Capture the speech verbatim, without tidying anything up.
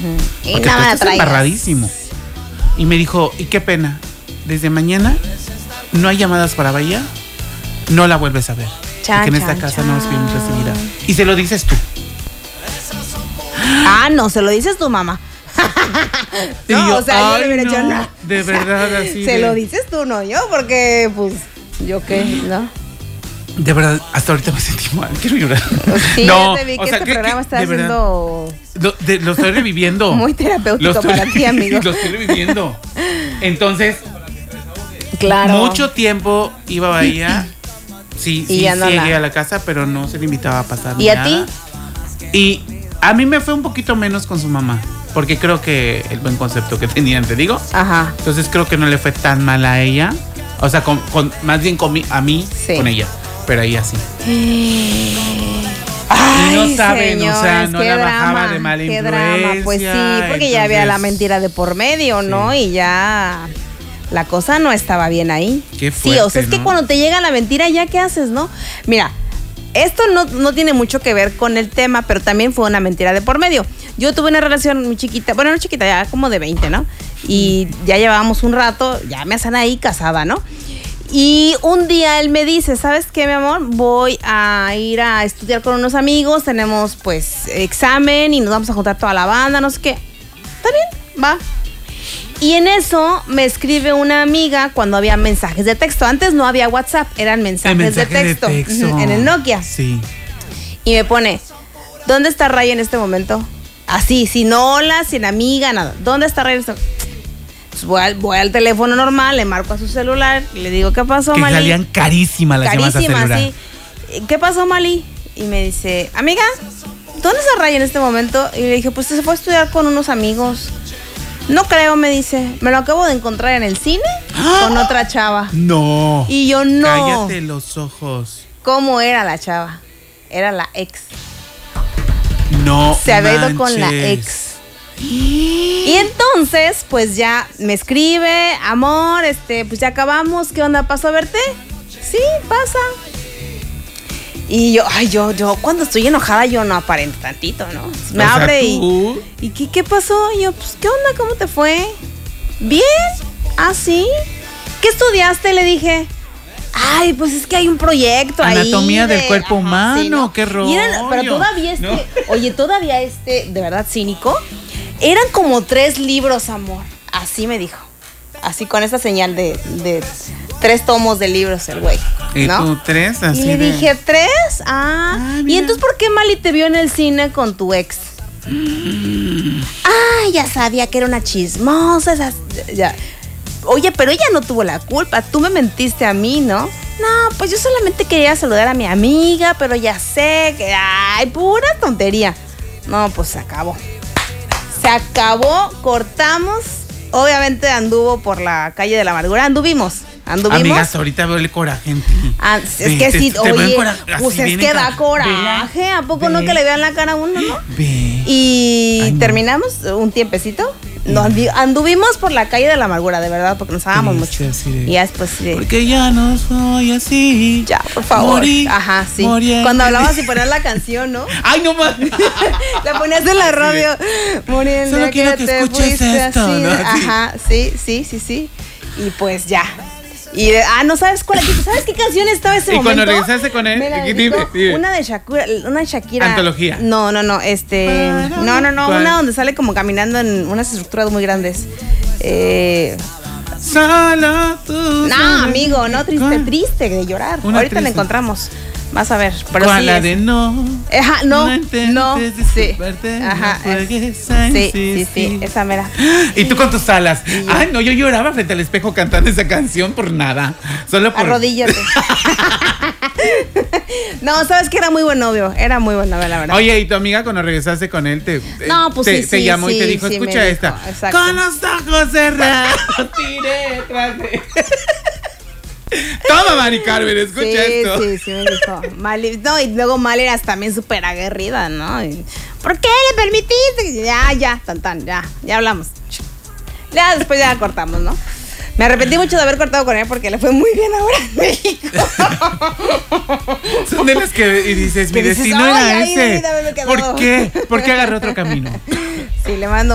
Uh-huh. Y nada, estás embarradísimo. Y me dijo, y qué pena, desde mañana no hay llamadas para Bahía, no la vuelves a ver. Chan, porque en esta chan, casa chan. no es bien recibida. Y se lo dices tú. Ah, no, se lo dices tu mamá. No, yo, o sea, yo le hubiera no, hecho nada. De verdad, así. Se de... lo dices tú, no yo, porque, pues, yo qué, ¿no? De verdad, hasta ahorita me sentí mal. Quiero llorar. Sí, no, ya te vi que o sea, este que, programa que, está haciendo... Lo, de, lo estoy reviviendo. Muy terapéutico estoy, para ti, amigo. Lo estoy reviviendo. Entonces, claro. Mucho tiempo iba a Bahía. Sí, y sí, no llegué la... a la casa, pero no se le invitaba a pasar. ¿Y nada. a ti? Y a mí me fue un poquito menos con su mamá. Porque creo que el buen concepto que tenían, te digo. Ajá. Entonces creo que no le fue tan mal a ella. O sea, con, con, más bien con mi, a mí, sí. con ella. Pero a ella sí. Ay, y no saben, señores, o sea, no la drama, bajaba de mala qué influencia. Drama. Pues sí, porque entonces... ya había la mentira de por medio, sí. ¿no? Y ya la cosa no estaba bien ahí. Qué fuerte, sí, o sea, es ¿no? que cuando te llega la mentira, ¿ya qué haces, no? Mira, esto no, no tiene mucho que ver con el tema, pero también fue una mentira de por medio. Yo tuve una relación muy chiquita, bueno, no chiquita, ya como de veinte, ¿no? Y ya llevábamos un rato, ya me hacen ahí casada, ¿no? Y un día él me dice, ¿sabes qué, mi amor? Voy a ir a estudiar con unos amigos, tenemos pues examen y nos vamos a juntar toda la banda, no sé qué. ¿Está bien? Va. Y en eso me escribe una amiga cuando había mensajes de texto. Antes no había WhatsApp, eran mensajes, mensajes de, texto, de texto en el Nokia. Sí. Y me pone, ¿dónde está Ray en este momento? Así, sin hola, sin amiga, nada. ¿Dónde está Ray en este momento? Pues voy, al, voy al teléfono normal, le marco a su celular, le digo, ¿qué pasó, que Mali? Que salían carísimas las llamadas a celular. Sí. ¿Qué pasó, Mali? Y me dice, amiga, ¿dónde está Ray en este momento? Y le dije, pues se fue a estudiar con unos amigos. No creo, me dice. Me lo acabo de encontrar en el cine ¡Ah! Con otra chava. No. Y yo no. Cállate los ojos. ¿Cómo era la chava? Era la ex. No. Se había manches. ido con la ex. Y entonces, pues ya me escribe, amor, este, pues ya acabamos, ¿qué onda? ¿Paso a verte? Sí, pasa. Y yo, ay, yo, yo, cuando estoy enojada, yo no aparento tantito, ¿no? Me o abre sea, y, ¿y qué, qué pasó? Y yo, pues, ¿qué onda? ¿Cómo te fue? Bien. ¿Ah, sí? ¿Qué estudiaste? Le dije. Ay, pues es que hay un proyecto Anatomía ahí. Anatomía del cuerpo humano, sí, ¿no? Qué rollo. Eran, pero todavía este, ¿no? Oye, todavía este, de verdad cínico, eran como tres libros, amor. Así me dijo. Así con esa señal de, de tres tomos de libros el güey. ¿Y ¿no? tú tres? Así y le de... dije, ¿tres? Ah. ah ¿Y entonces por qué Mali te vio en el cine con tu ex? Mm. Ah, ya sabía que era una chismosa. Esas, ya. Oye, pero ella no tuvo la culpa. Tú me mentiste a mí, ¿no? No, pues yo solamente quería saludar a mi amiga, pero ya sé que... Ay, pura tontería. No, pues se acabó. Se acabó, cortamos. Obviamente anduvo por la calle de la amargura. Anduvimos, anduvimos. Amigas, ahorita veo el coraje en ti. Ah, es Ve, que te, sí, te, oye, te pues es que da coraje. Ve, ¿a poco ve, no que le vean la cara a uno, no? Ve. Y Ay, terminamos no. un tiempecito. No, anduvimos por la calle de la amargura, de verdad, porque nos amábamos mucho. De, y ya después sí. De, porque ya no soy así. Ya, por favor. Morí, Ajá, sí. Morí, Cuando hablabas y ponías la canción, ¿no? Ay, no más. La ponías en la radio. Morí el Solo día quiero que, que te escuches fuiste esto, así. ¿no? Ajá, sí, sí, sí, sí. Y pues ya. Y de, ah, no sabes cuál, ¿sabes qué canción estaba ese ¿Y momento? Y cuando regresaste con él, dime, dime. Una de Shakira, una de Shakira. Antología. No, no, no, este, no, no, no, ¿cuál? Una donde sale como caminando en unas estructuras muy grandes. Eh, Solo tú. No, amigo, no, triste, ¿cuál? Triste de llorar. Una Ahorita triste. La encontramos. Vas a ver. Pero ¿cuál? Sí La es. de no. Ajá, no, no, no, sí. Ajá, no es, sí, sí, sí, esa mera. Y tú con tus alas. Yo, Ay, no, yo lloraba frente al espejo cantando esa canción por nada. Solo por... Arrodíllate. No, sabes que era muy buen novio. Era muy buen novio, la verdad. Oye, ¿y tu amiga cuando regresaste con él te, no, pues te, sí, te sí, llamó sí, y te dijo, sí, escucha esta? Dijo, exacto. Con los ojos cerrados, tiré tras de... Toma, Mari Carmen, escucha sí, esto. Sí, sí, me dijo. Mali, no, y luego Mali era también súper aguerrida, ¿no? Y, ¿por qué le permitiste? Ya, ya, tan, tan, ya, ya hablamos. Ya después ya cortamos, ¿no? Me arrepentí mucho de haber cortado con él porque le fue muy bien ahora en México. Son de las que y dices, mi dices, destino era ay, ese. Ay, ¿Por qué? ¿Por qué agarré otro camino? Sí, le mando